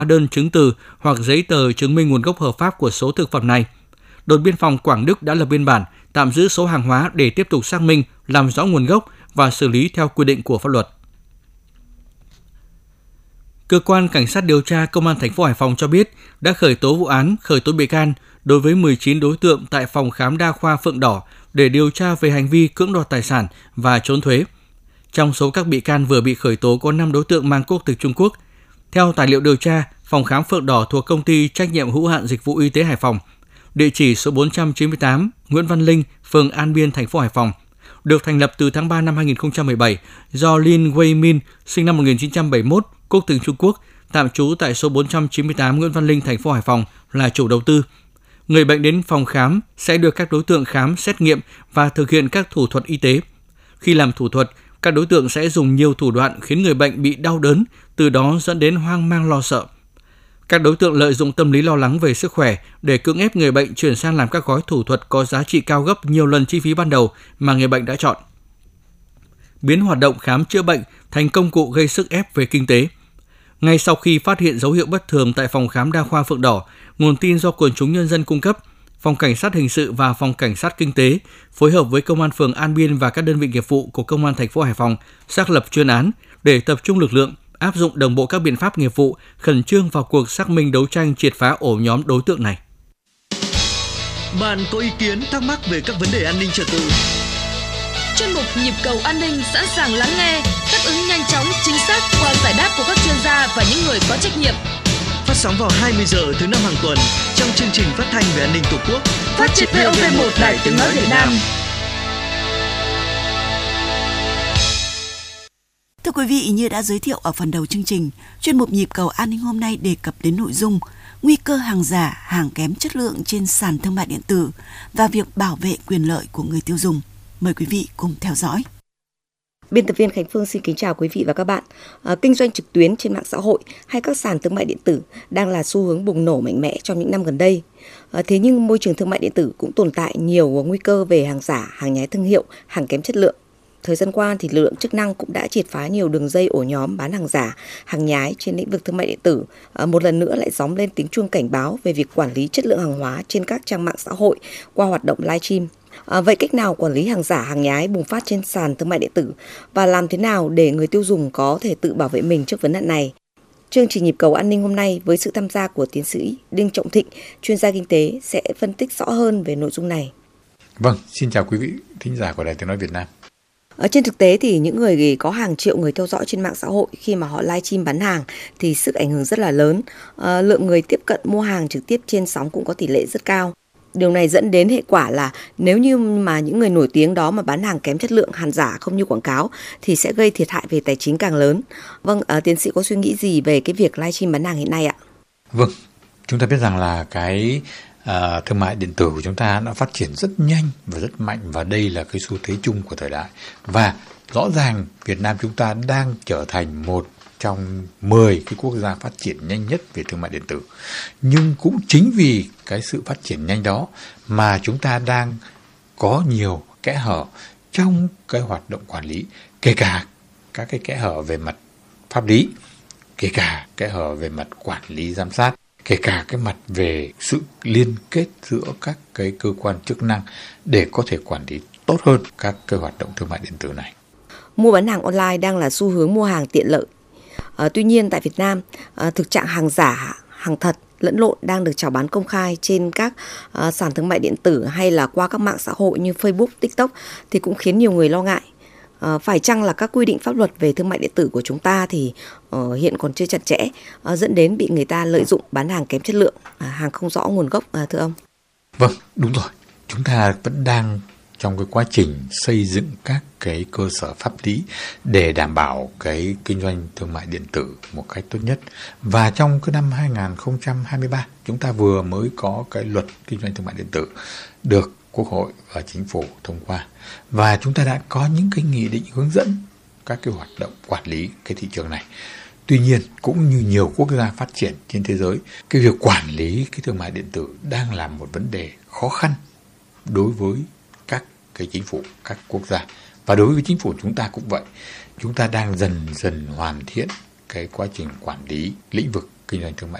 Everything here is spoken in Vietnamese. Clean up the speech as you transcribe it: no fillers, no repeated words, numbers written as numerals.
hóa đơn chứng từ hoặc giấy tờ chứng minh nguồn gốc hợp pháp của số thực phẩm này. Đồn biên phòng Quảng Đức đã lập biên bản, tạm giữ số hàng hóa để tiếp tục xác minh, làm rõ nguồn gốc và xử lý theo quy định của pháp luật. Cơ quan Cảnh sát điều tra Công an thành phố Hải Phòng cho biết đã khởi tố vụ án, khởi tố bị can đối với 19 đối tượng tại phòng khám đa khoa Phượng Đỏ để điều tra về hành vi cưỡng đoạt tài sản và trốn thuế. Trong số các bị can vừa bị khởi tố có 5 đối tượng mang quốc tịch Trung Quốc. Theo tài liệu điều tra, phòng khám Phượng Đỏ thuộc Công ty Trách nhiệm hữu hạn Dịch vụ Y tế Hải Phòng, địa chỉ số 498 Nguyễn Văn Linh, phường An Biên, thành phố Hải Phòng, được thành lập từ tháng 3 năm 2017 do Lin Wei Min, sinh năm 1971, quốc tịch Trung Quốc, tạm trú tại số 498 Nguyễn Văn Linh, thành phố Hải Phòng là chủ đầu tư. Người bệnh đến phòng khám sẽ được các đối tượng khám, xét nghiệm và thực hiện các thủ thuật y tế. Khi làm thủ thuật, các đối tượng sẽ dùng nhiều thủ đoạn khiến người bệnh bị đau đớn, từ đó dẫn đến hoang mang lo sợ. Các đối tượng lợi dụng tâm lý lo lắng về sức khỏe để cưỡng ép người bệnh chuyển sang làm các gói thủ thuật có giá trị cao gấp nhiều lần chi phí ban đầu mà người bệnh đã chọn. Biến hoạt động khám chữa bệnh thành công cụ gây sức ép về kinh tế. Ngay sau khi phát hiện dấu hiệu bất thường tại phòng khám đa khoa Phượng Đỏ, nguồn tin do quần chúng nhân dân cung cấp, Phòng Cảnh sát Hình sự và Phòng Cảnh sát Kinh tế phối hợp với Công an phường An Biên và các đơn vị nghiệp vụ của Công an thành phố Hải Phòng xác lập chuyên án để tập trung lực lượng, áp dụng đồng bộ các biện pháp nghiệp vụ, khẩn trương vào cuộc xác minh đấu tranh triệt phá ổ nhóm đối tượng này. Bạn có ý kiến thắc mắc về các vấn đề an ninh trật tự? Chuyên mục Nhịp cầu an ninh sẵn sàng lắng nghe, đáp ứng nhanh chóng, chính xác qua giải đáp của các chuyên gia và những người có trách nhiệm. Phát sóng vào 20 giờ thứ 5 hàng tuần trong chương trình phát thanh về an ninh Tổ quốc. Phát trên VOV1 Đài Tiếng nói Việt Nam. Thưa quý vị, như đã giới thiệu ở phần đầu chương trình, chuyên mục Nhịp cầu an ninh hôm nay đề cập đến nội dung nguy cơ hàng giả, hàng kém chất lượng trên sàn thương mại điện tử và việc bảo vệ quyền lợi của người tiêu dùng. Mời quý vị cùng theo dõi. Biên tập viên Khánh Phương xin kính chào quý vị và các bạn. Kinh doanh trực tuyến trên mạng xã hội hay các sàn thương mại điện tử đang là xu hướng bùng nổ mạnh mẽ trong những năm gần đây. Thế nhưng môi trường thương mại điện tử cũng tồn tại nhiều nguy cơ về hàng giả, hàng nhái thương hiệu, hàng kém chất lượng. Thời gian qua thì lực lượng chức năng cũng đã triệt phá nhiều đường dây ổ nhóm bán hàng giả, hàng nhái trên lĩnh vực thương mại điện tử. Một lần nữa lại gióng lên tiếng chuông cảnh báo về việc quản lý chất lượng hàng hóa trên các trang mạng xã hội qua hoạt động livestream. Vậy cách nào quản lý hàng giả, hàng nhái bùng phát trên sàn thương mại điện tử và làm thế nào để người tiêu dùng có thể tự bảo vệ mình trước vấn nạn này? Chương trình Nhịp cầu an ninh hôm nay với sự tham gia của tiến sĩ Đinh Trọng Thịnh, chuyên gia kinh tế sẽ phân tích rõ hơn về nội dung này. Vâng, xin chào quý vị thính giả của Đài Tiếng nói Việt Nam. Trên thực tế thì những người có hàng triệu người theo dõi trên mạng xã hội khi mà họ livestream bán hàng thì sức ảnh hưởng rất là lớn. Lượng người tiếp cận mua hàng trực tiếp trên sóng cũng có tỷ lệ rất cao. Điều này dẫn đến hệ quả là nếu như mà những người nổi tiếng đó mà bán hàng kém chất lượng, hàng giả không như quảng cáo thì sẽ gây thiệt hại về tài chính càng lớn. Vâng, tiến sĩ có suy nghĩ gì về cái việc livestream bán hàng hiện nay ạ? Vâng, chúng ta biết rằng là cái thương mại điện tử của chúng ta đã phát triển rất nhanh và rất mạnh, và đây là cái xu thế chung của thời đại. Và rõ ràng Việt Nam chúng ta đang trở thành một trong 10 cái quốc gia phát triển nhanh nhất về thương mại điện tử. Nhưng cũng chính vì cái sự phát triển nhanh đó mà chúng ta đang có nhiều kẽ hở trong cái hoạt động quản lý, kể cả các cái kẽ hở về mặt pháp lý, kể cả kẽ hở về mặt quản lý giám sát, kể cả cái mặt về sự liên kết giữa các cái cơ quan chức năng để có thể quản lý tốt hơn các cái hoạt động thương mại điện tử này. Mua bán hàng online đang là xu hướng mua hàng tiện lợi. Tuy nhiên tại Việt Nam, thực trạng hàng giả, hàng thật lẫn lộn đang được chào bán công khai trên các sàn thương mại điện tử hay là qua các mạng xã hội như Facebook, TikTok thì cũng khiến nhiều người lo ngại. Phải chăng là các quy định pháp luật về thương mại điện tử của chúng ta thì hiện còn chưa chặt chẽ, dẫn đến bị người ta lợi dụng bán hàng kém chất lượng, hàng không rõ nguồn gốc, thưa ông? Vâng, đúng rồi. Chúng ta vẫn đang trong cái quá trình xây dựng các cái cơ sở pháp lý để đảm bảo cái kinh doanh thương mại điện tử một cách tốt nhất. Và trong cái năm 2023, chúng ta vừa mới có cái luật kinh doanh thương mại điện tử được Quốc hội và Chính phủ thông qua. Và chúng ta đã có những cái nghị định hướng dẫn các cái hoạt động quản lý cái thị trường này. Tuy nhiên, cũng như nhiều quốc gia phát triển trên thế giới, cái việc quản lý cái thương mại điện tử đang là một vấn đề khó khăn đối với các cái chính phủ, các quốc gia. Và đối với chính phủ chúng ta cũng vậy. Chúng ta đang dần dần hoàn thiện cái quá trình quản lý lĩnh vực kinh doanh thương mại